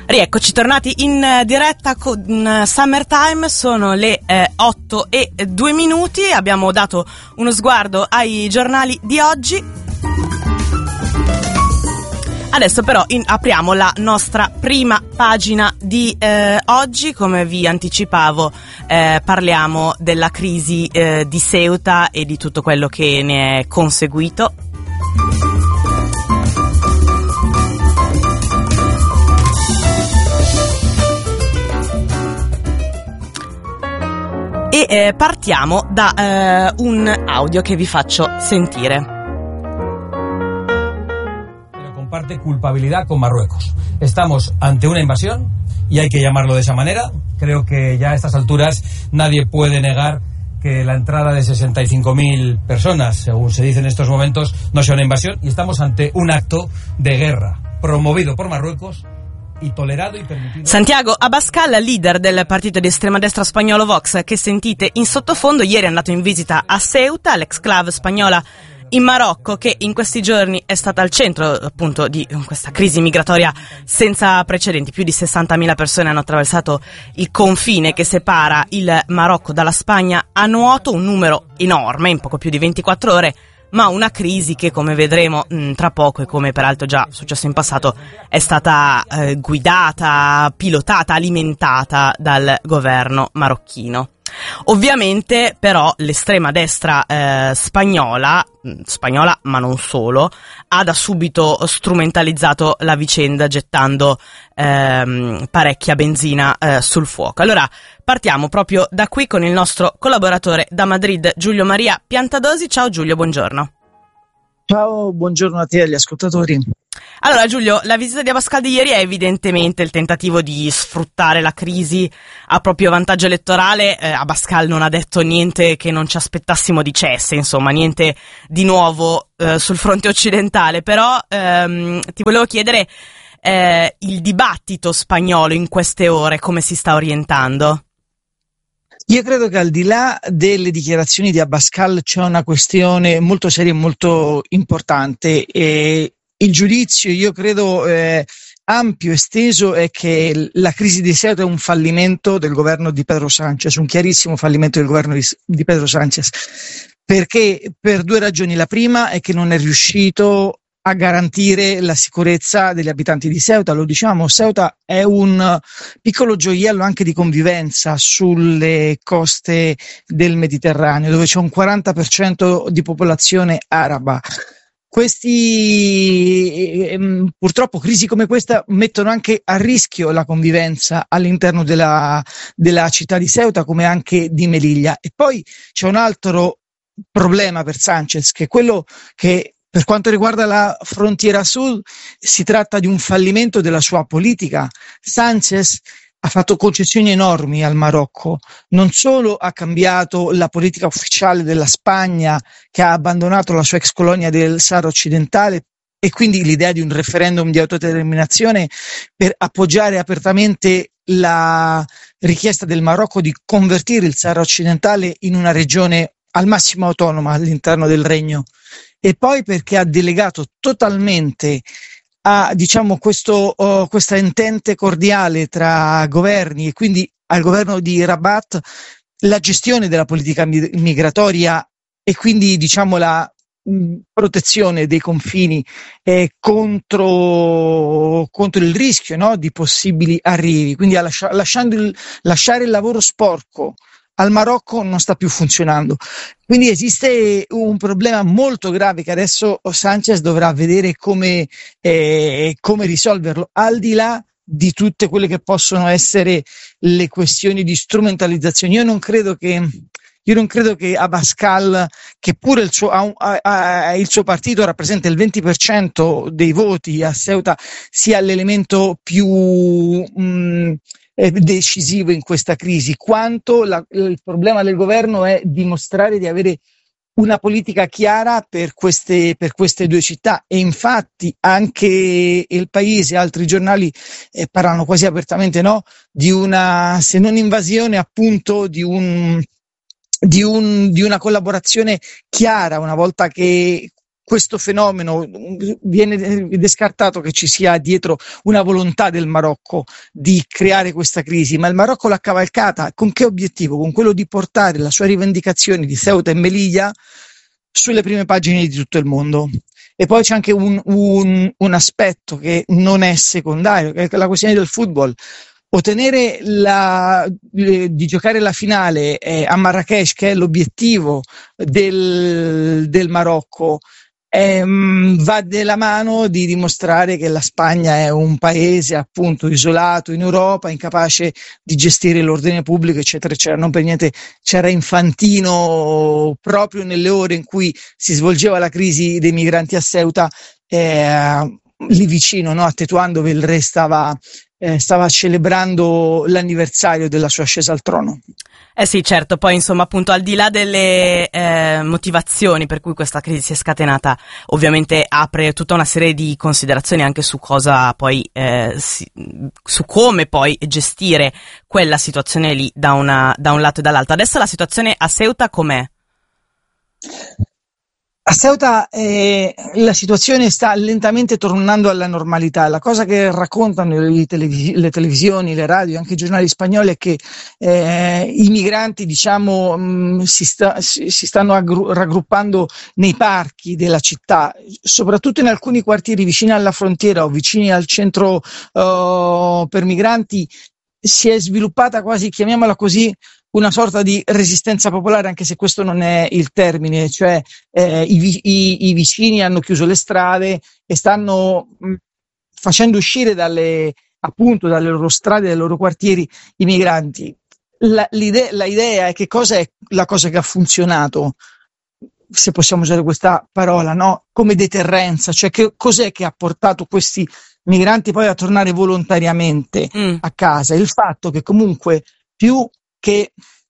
Rieccoci tornati in diretta con Summertime, sono le 8:02, abbiamo dato uno sguardo ai giornali di oggi. Adesso però apriamo la nostra prima pagina di oggi, come vi anticipavo parliamo della crisi di Ceuta e di tutto quello che ne è conseguito. E partiamo da un audio che vi faccio sentire. Pero comparte culpabilidad con Marruecos. Estamos ante una invasión y hay que llamarlo de esa manera. Creo que ya a estas alturas nadie puede negar que la entrada de 65.000 personas, según se dice en estos momentos, no sea una invasión, y estamos ante un acto de guerra promovido por Marruecos. Santiago Abascal, leader del partito di estrema destra spagnolo Vox, che sentite in sottofondo, ieri è andato in visita a Ceuta, l'exclave spagnola in Marocco, che in questi giorni è stata al centro appunto di questa crisi migratoria senza precedenti. Più di 60.000 persone hanno attraversato il confine che separa il Marocco dalla Spagna a nuoto, un numero enorme in poco più di 24 ore. Ma una crisi che, come vedremo tra poco e come peraltro già successo in passato, è stata guidata, pilotata, alimentata dal governo marocchino. Ovviamente però l'estrema destra spagnola ma non solo, ha da subito strumentalizzato la vicenda gettando parecchia benzina sul fuoco. Allora partiamo proprio da qui con il nostro collaboratore da Madrid, Giulio Maria Piantadosi. Ciao Giulio, buongiorno. Ciao, buongiorno a te e agli ascoltatori. Allora Giulio, la visita di Abascal di ieri è evidentemente il tentativo di sfruttare la crisi a proprio vantaggio elettorale. Abascal non ha detto niente che non ci aspettassimo dicesse, insomma niente di nuovo sul fronte occidentale, però ti volevo chiedere il dibattito spagnolo in queste ore come si sta orientando? Io credo che al di là delle dichiarazioni di Abascal c'è una questione molto seria e molto importante. Il giudizio, io credo ampio, esteso, è che la crisi di Ceuta è un fallimento del governo di Pedro Sánchez, un chiarissimo fallimento del governo di Pedro Sánchez, perché per due ragioni. La prima è che non è riuscito a garantire la sicurezza degli abitanti di Ceuta. Lo diciamo, Ceuta è un piccolo gioiello anche di convivenza sulle coste del Mediterraneo, dove c'è un 40% di popolazione araba. Purtroppo crisi come questa mettono anche a rischio la convivenza all'interno della città di Ceuta, come anche di Melilla. E poi c'è un altro problema per Sánchez, che è quello che per quanto riguarda la frontiera sud si tratta di un fallimento della sua politica. Sánchez ha fatto concessioni enormi al Marocco, non solo ha cambiato la politica ufficiale della Spagna, che ha abbandonato la sua ex colonia del Sahara occidentale, e quindi l'idea di un referendum di autodeterminazione per appoggiare apertamente la richiesta del Marocco di convertire il Sahara occidentale in una regione al massimo autonoma all'interno del regno, e poi perché ha delegato totalmente a questa entente cordiale tra governi, e quindi al governo di Rabat, la gestione della politica migratoria e quindi la protezione dei confini contro il rischio, no, di possibili arrivi. Quindi lasciare il lavoro sporco al Marocco non sta più funzionando. Quindi esiste un problema molto grave che adesso Sánchez dovrà vedere come risolverlo, al di là di tutte quelle che possono essere le questioni di strumentalizzazione. Io non credo che Abascal, che pure il suo partito rappresenta il 20% dei voti a Ceuta, sia l'elemento più decisivo in questa crisi, quanto il problema del governo è dimostrare di avere una politica chiara per queste due città. E infatti anche Il Paese e altri giornali parlano quasi apertamente, no, di una, se non invasione, appunto di una collaborazione chiara, una volta che questo fenomeno, viene descartato che ci sia dietro una volontà del Marocco di creare questa crisi, ma il Marocco l'ha cavalcata con che obiettivo? Con quello di portare la sua rivendicazione di Ceuta e Melilla sulle prime pagine di tutto il mondo. E poi c'è anche un aspetto che non è secondario, che è la questione del football. Ottenere di giocare la finale a Marrakech, che è l'obiettivo del Marocco, va della mano di dimostrare che la Spagna è un paese appunto isolato in Europa, incapace di gestire l'ordine pubblico, eccetera, eccetera. Non per niente c'era Infantino proprio nelle ore in cui si svolgeva la crisi dei migranti a Ceuta, lì vicino, no, a Tetuan, dove il re stava celebrando l'anniversario della sua ascesa al trono. Sì, certo, poi insomma appunto al di là delle motivazioni per cui questa crisi si è scatenata, ovviamente apre tutta una serie di considerazioni anche su cosa poi, su come poi gestire quella situazione lì da un lato e dall'altro. Adesso la situazione a Ceuta com'è? A Ceuta la situazione sta lentamente tornando alla normalità. La cosa che raccontano le televisioni, le radio, anche i giornali spagnoli è che i migranti, diciamo, si stanno raggruppando nei parchi della città, soprattutto in alcuni quartieri vicini alla frontiera o vicini al centro per migranti. Si è sviluppata quasi, chiamiamola così, una sorta di resistenza popolare, anche se questo non è il termine, cioè i vicini hanno chiuso le strade e stanno facendo uscire dalle loro strade, dai loro quartieri i migranti. L'idea è che cosa è la cosa che ha funzionato, se possiamo usare questa parola, no? Come deterrenza, cioè cos'è che ha portato questi migranti poi a tornare volontariamente a casa? Il fatto che comunque più che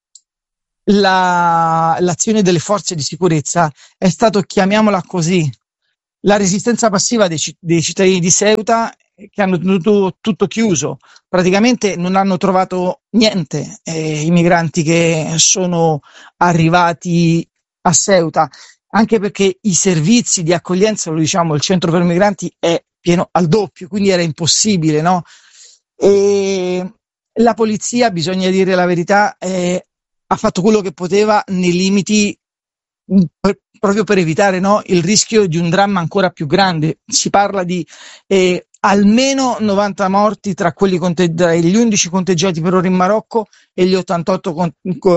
l'azione delle forze di sicurezza è stato, chiamiamola così, la resistenza passiva dei cittadini di Ceuta, che hanno tenuto tutto chiuso, praticamente non hanno trovato niente i migranti che sono arrivati a Ceuta, anche perché i servizi di accoglienza, lo diciamo, il centro per migranti è pieno al doppio, quindi era impossibile, no? E la polizia, bisogna dire la verità, ha fatto quello che poteva nei limiti, proprio per evitare, no, il rischio di un dramma ancora più grande. Si parla di almeno 90 morti tra gli 11 conteggiati per ora in Marocco e gli 88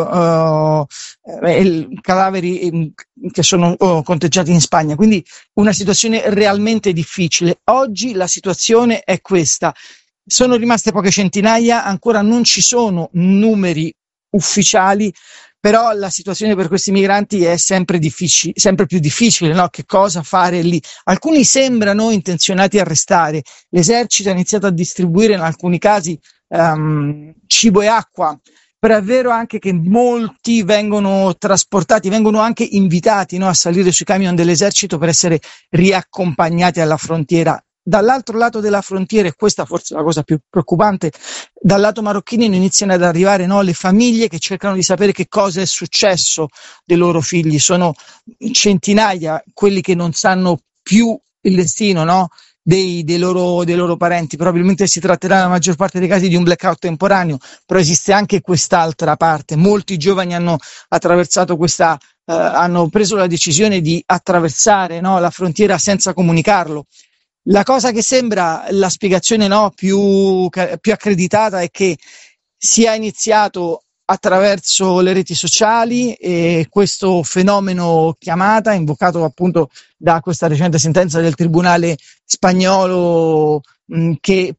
cadaveri che sono conteggiati in Spagna. Quindi una situazione realmente difficile. Oggi la situazione è questa. Sono rimaste poche centinaia, ancora non ci sono numeri ufficiali, però la situazione per questi migranti è sempre più difficile, no? Che cosa fare lì? Alcuni sembrano intenzionati a restare. L'esercito ha iniziato a distribuire in alcuni casi cibo e acqua, però è vero anche che molti vengono trasportati, vengono anche invitati, no, a salire sui camion dell'esercito per essere riaccompagnati alla frontiera. Dall'altro lato della frontiera, e questa forse è la cosa più preoccupante, dal lato marocchino iniziano ad arrivare, no, le famiglie che cercano di sapere che cosa è successo dei loro figli. Sono centinaia quelli che non sanno più il destino, no, dei loro parenti. Probabilmente si tratterà nella maggior parte dei casi di un blackout temporaneo, però esiste anche quest'altra parte. Molti giovani hanno attraversato hanno preso la decisione di attraversare, no, la frontiera senza comunicarlo. La cosa che sembra la spiegazione, no, più accreditata è che sia iniziato attraverso le reti sociali e questo fenomeno chiamata, invocato appunto da questa recente sentenza del tribunale spagnolo che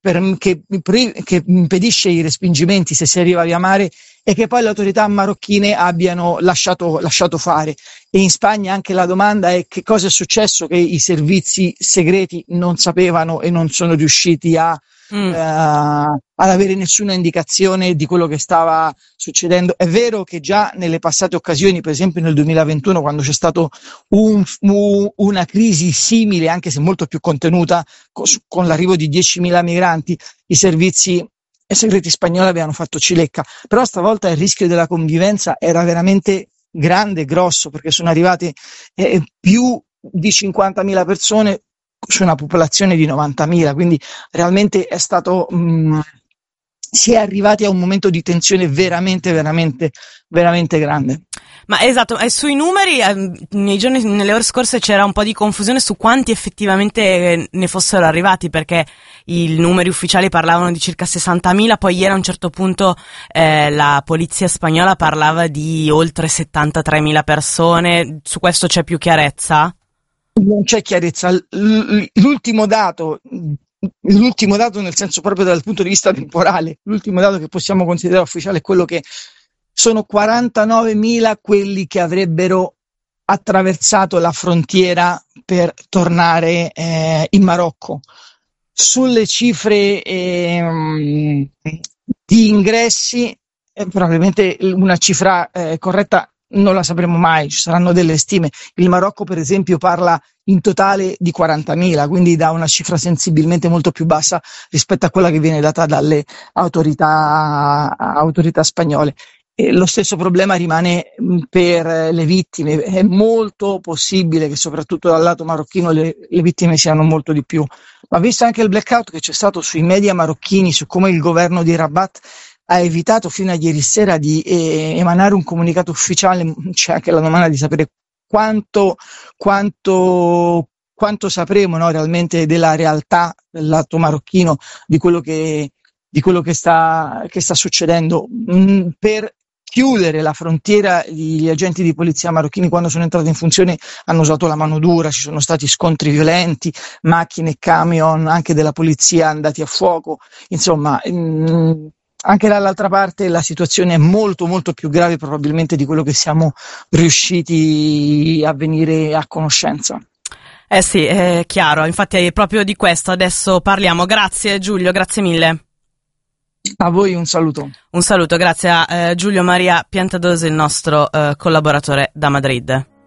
impedisce i respingimenti se si arriva via mare, e che poi le autorità marocchine abbiano lasciato fare. E in Spagna anche la domanda è: che cosa è successo che i servizi segreti non sapevano e non sono riusciti ad avere nessuna indicazione di quello che stava succedendo. È vero che già nelle passate occasioni, per esempio nel 2021, quando c'è stato una crisi simile, anche se molto più contenuta, con l'arrivo di 10.000 migranti, i servizi segreti spagnoli avevano fatto cilecca, però stavolta il rischio della convivenza era veramente grande, grosso, perché sono arrivate più di 50.000 persone su una popolazione di 90.000, quindi realmente è stato si è arrivati a un momento di tensione veramente grande. Ma esatto, e sui numeri nelle ore scorse c'era un po' di confusione su quanti effettivamente ne fossero arrivati, perché i numeri ufficiali parlavano di circa 60.000, poi ieri a un certo punto la polizia spagnola parlava di oltre 73.000 persone. Su questo c'è più chiarezza? Non c'è chiarezza. L'ultimo dato nel senso proprio dal punto di vista temporale, l'ultimo dato che possiamo considerare ufficiale è quello che sono 49.000 quelli che avrebbero attraversato la frontiera per tornare in Marocco. Sulle cifre di ingressi, probabilmente una cifra corretta non la sapremo mai, ci saranno delle stime. Il Marocco, per esempio, parla in totale di 40.000, quindi dà una cifra sensibilmente molto più bassa rispetto a quella che viene data dalle autorità spagnole. Lo stesso problema rimane per le vittime. È molto possibile che soprattutto dal lato marocchino le vittime siano molto di più. Ma visto anche il blackout che c'è stato sui media marocchini su come il governo di Rabat ha evitato fino a ieri sera di emanare un comunicato ufficiale, c'è anche la domanda di sapere quanto sapremo, no, realmente della realtà del lato marocchino, di quello che sta succedendo. Per chiudere la frontiera, gli agenti di polizia marocchini, quando sono entrati in funzione, hanno usato la mano dura, ci sono stati scontri violenti, macchine e camion anche della polizia andati a fuoco, insomma. Anche dall'altra parte la situazione è molto molto più grave probabilmente di quello che siamo riusciti a venire a conoscenza. Sì, è chiaro, infatti è proprio di questo adesso parliamo. Grazie Giulio, grazie mille. A voi un saluto. Un saluto, grazie a Giulio Maria Piantadosi, il nostro collaboratore da Madrid.